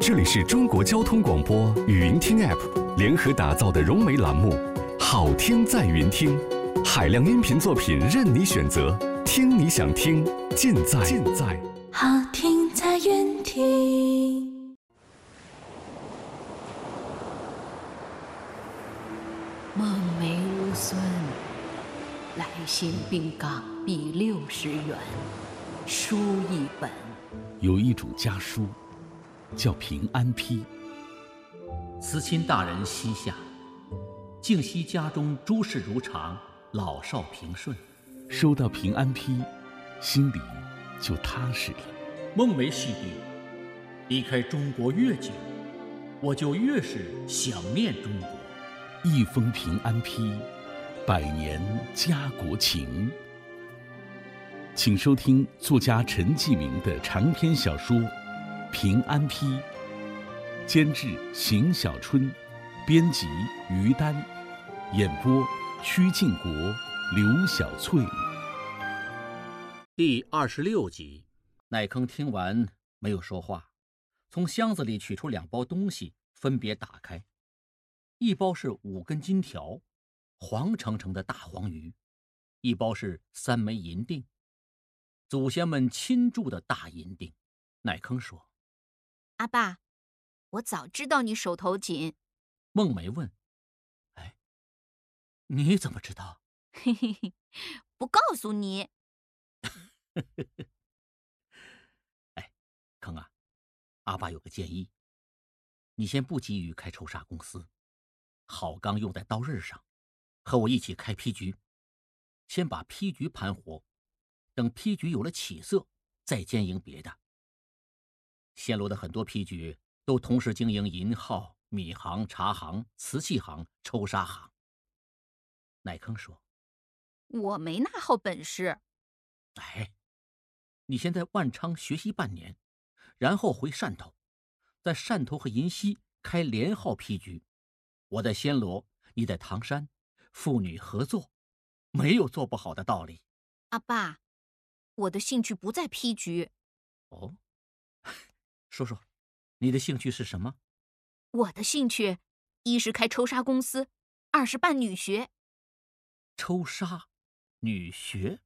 这里是中国交通广播语音听 App 联合打造的融媒栏目《好听在云听》，海量音频作品任你选择，听你想听，尽在好听在云听。 孟梅无孙，来信并港币60元，书一本。 有一主家书，叫平安批。 慈亲大人膝下，敬惜家中诸事如常，老少平顺。 收到平安批，心里就踏实了。 孟梅细弟，离开中国越久，我就越是想念中国。 一封平安批，100年家国情。请收听作家陈继明的长篇小说《平安批》，监制邢小春，编辑于丹，演播曲靖国、刘小翠。 第26集，乃坑听完没有说话，从箱子里取出2包东西，分别打开。一包是5根金条，黄澄澄的大黄鱼；一包是3枚银锭，祖先们亲铸的大银锭。乃坑说：“ 阿爸，我早知道你手头紧。” 孟梅问：“哎，你怎么知道？” 嘿嘿嘿，不告诉你。 哎，坑啊，阿爸有个建议，你先不急于开抽砂公司，好钢用在刀刃上，和我一起开批局，先把批局盘活，等批局有了起色，再兼营别的。暹罗的很多批局都同时经营银号、米行、茶行、瓷器行、抽砂行。乃坑说：“ 我没那号本事。” 哎，你先在万昌学习半年，然后回汕头，在汕头和银溪开连号批局。我在暹罗，你在唐山，父女合作，没有做不好的道理。 阿爸，我的兴趣不在批局。 哦，说说，你的兴趣是什么？ 我的兴趣，一是开抽砂公司，二是办女学。 抽砂，女学，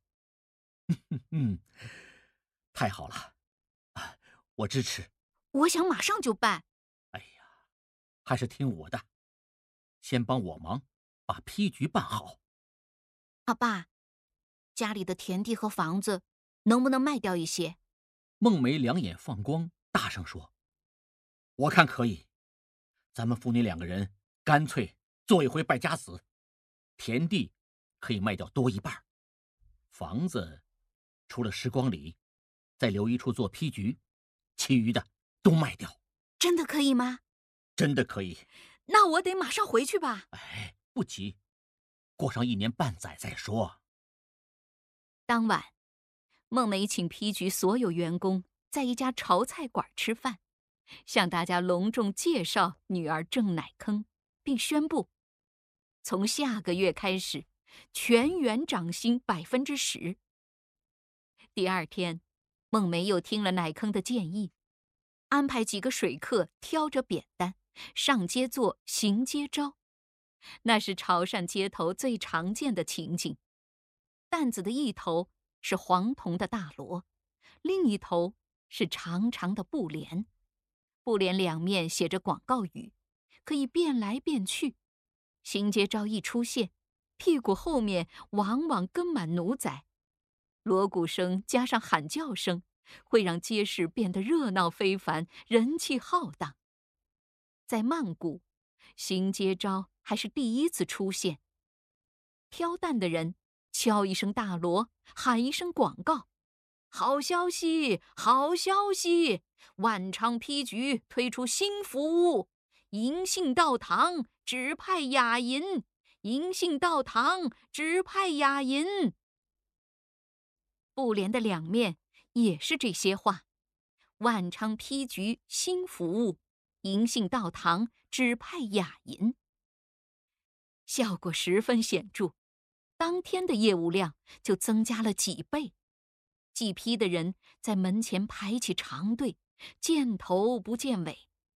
太好了，我支持。 我想马上就办。 哎呀，还是听我的，先帮我忙，把批局办好。 阿爸，家里的田地和房子能不能卖掉一些？ 孟梅两眼放光，大声说：“我看可以，咱们父女2个人干脆做一回败家子，田地可以卖掉多一半，房子除了时光里，再留一处做批局，其余的都卖掉。” 真的可以吗？ 真的可以。 那我得马上回去吧。 哎，不急，过上1年半载再说。 当晚，孟梅请批局所有员工在一家炒菜馆吃饭，向大家隆重介绍女儿郑乃坑，并宣布，从下个月开始，全员涨薪10%。第2天，孟梅又听了乃坑的建议，安排几个水客挑着扁担上街做行街招。那是潮汕街头最常见的情景。担子的一头是黄铜的大锣，另一头是长长的布帘，布帘2面写着广告语，可以变来变去。行街招一出现，屁股后面往往跟满奴仔，锣鼓声加上喊叫声，会让街市变得热闹非凡，人气浩荡。在曼谷，行街招还是第一次出现。挑担的人敲一声大锣，喊一声广告：“好消息，好消息！万昌批局推出新服务，银杏到堂，只派雅银，银杏到堂，只派雅银。”布帘的2面也是这些话：万昌批局新服务，银杏到堂，只派雅银。效果十分显著，当天的业务量就增加了几倍。祭批的人在门前排起长队，见头不见尾，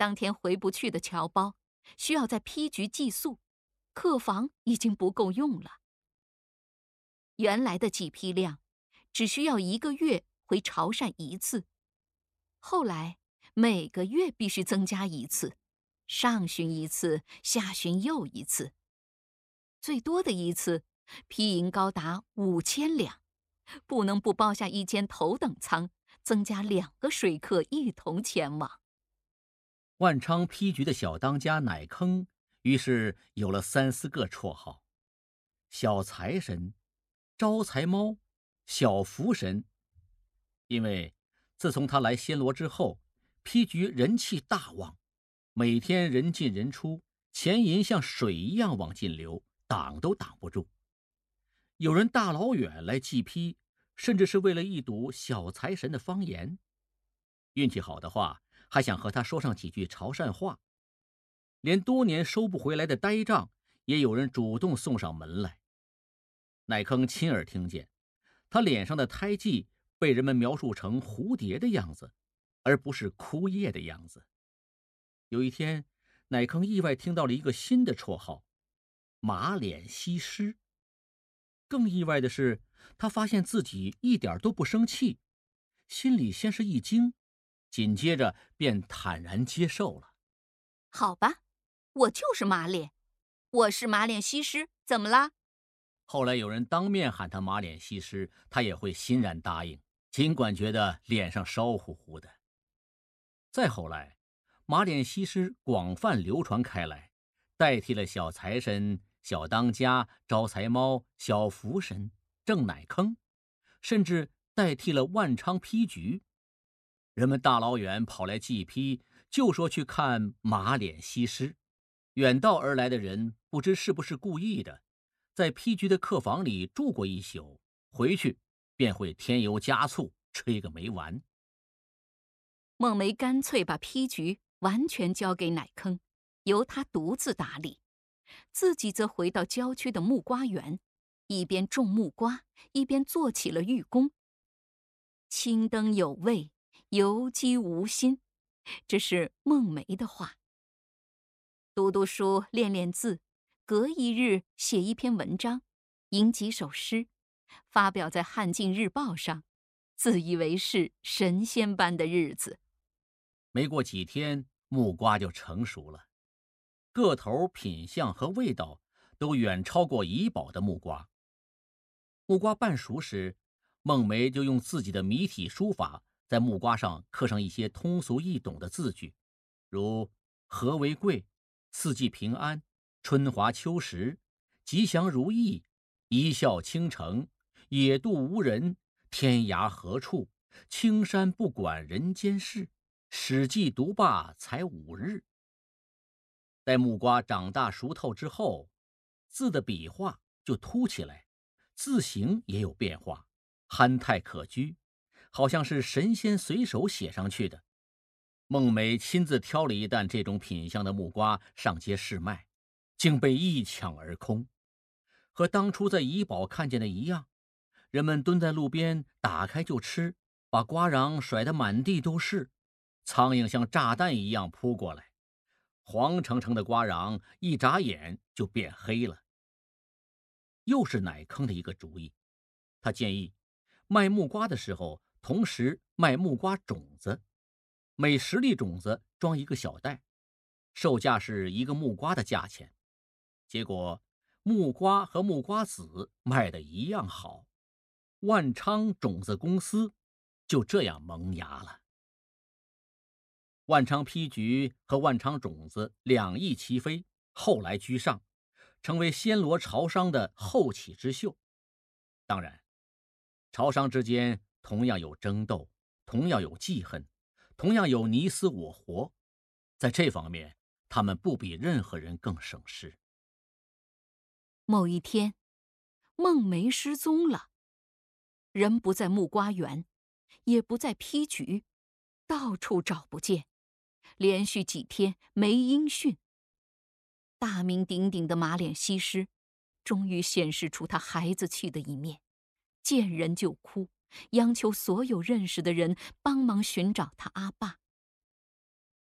当天回不去的侨胞需要在批局寄宿，客房已经不够用了。原来的寄批量只需要1个月回潮汕1次，后来每个月必须增加1次，上旬1次，下旬又1次。最多的一次批银高达5000两，不能不包下1间头等舱，增加2个水客一同前往。 万昌批局的小当家乃坑于是有了3、4个绰号：小财神、招财猫、小福神。因为自从他来暹罗之后，批局人气大旺，每天人进人出，钱银像水一样往进流，挡都挡不住。有人大老远来祭批，甚至是为了一睹小财神的方言，运气好的话还想和他说上几句潮汕话。连多年收不回来的呆账也有人主动送上门来。乃坑亲耳听见他脸上的胎记被人们描述成蝴蝶的样子，而不是枯叶的样子。有一天，乃坑意外听到了一个新的绰号——马脸西施。更意外的是，他发现自己一点都不生气，心里先是一惊，紧接着便坦然接受了。 好吧，我就是马脸，我是马脸西施，怎么啦？ 后来有人当面喊他马脸西施，他也会欣然答应，尽管觉得脸上烧乎乎的。再后来，马脸西施广泛流传开来，代替了小财神、小当家、招财猫、小福神、郑乃坑，甚至代替了万昌批局。人们大老远跑来祭批，就说去看马脸西施。远道而来的人不知是不是故意的，在批局的客房里住过1宿，回去便会添油加醋，吹个没完。 孟梅干脆把批局完全交给乃坑，由他独自打理，自己则回到郊区的木瓜园，一边种木瓜，一边做起了寓工。青灯有味，油鸡无心，这是孟梅的话。读读书，练练字，隔一日写一篇文章，吟几首诗，发表在《汉晋日报》上，自以为是神仙般的日子。 没过几天，木瓜就成熟了，个头、品相和味道都远超过怡宝的木瓜。木瓜半熟时，孟梅就用自己的谜体书法在木瓜上刻上一些通俗易懂的字句，如和为贵、四季平安、春华秋实、吉祥如意、一笑倾城、野渡无人、天涯何处、青山不管人间事、史记读罢才5日。待木瓜长大熟透之后，字的笔画就凸起来，字形也有变化，憨态可掬，好像是神仙随手写上去的。孟梅亲自挑了一担这种品相的木瓜上街试卖，竟被一抢而空。和当初在怡宝看见的一样，人们蹲在路边打开就吃，把瓜瓤甩得满地都是，苍蝇像炸弹一样扑过来，黄澄澄的瓜瓤一眨眼就变黑了。又是乃坑的一个主意，他建议卖木瓜的时候同时卖木瓜种子，每10粒种子装一个小袋，售价是1个木瓜的价钱。结果木瓜和木瓜籽卖得一样好，万昌种子公司就这样萌芽了。万昌批局和万昌种子两翼齐飞，后来居上，成为暹罗潮商的后起之秀。当然，潮商之间同样有争斗，同样有记恨，同样有你死我活，在这方面他们不比任何人更省事。 某一天，孟梅失踪了，人不在木瓜园，也不在批局，到处找不见，连续几天没音讯。大名鼎鼎的马脸西施终于显示出他孩子气的一面，见人就哭，央求所有认识的人帮忙寻找他阿爸。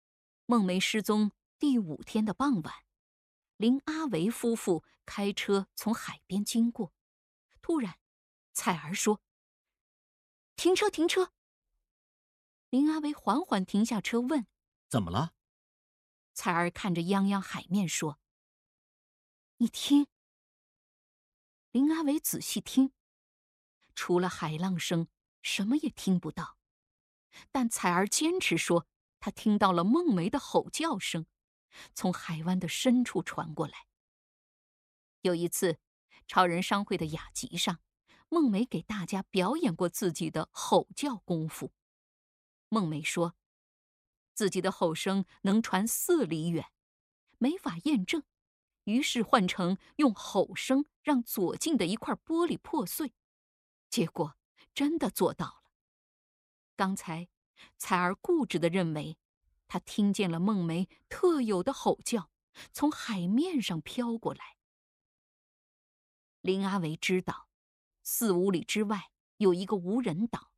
孟梅失踪第5天的傍晚，林阿维夫妇开车从海边经过，突然，彩儿说：“停车，停车！”林阿维缓缓停下车，问：“ 怎么了？” 彩儿看着泱泱海面说：“你听。”林阿维仔细听，除了海浪声，什么也听不到。但彩儿坚持说，她听到了孟梅的吼叫声，从海湾的深处传过来。有一次，超人商会的雅集上，孟梅给大家表演过自己的吼叫功夫。孟梅说，自己的吼声能传4里远，没法验证，于是换成用吼声让左近的一块玻璃破碎，结果真的做到了。刚才，彩儿固执地认为，她听见了孟梅特有的吼叫，从海面上飘过来。林阿维知道，4-5里之外有一个无人岛，